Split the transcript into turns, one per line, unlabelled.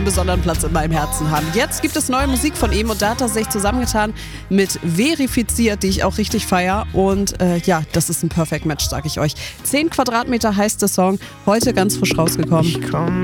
besonderen Platz in meinem Herzen haben. Jetzt gibt es neue Musik von ihm und da hat er sich zusammengetan mit Verifiziert, die ich auch richtig feier. Und ja, das ist ein Perfect Match, sag ich euch. 10 Quadratmeter heißt der Song, heute ganz frisch rausgekommen.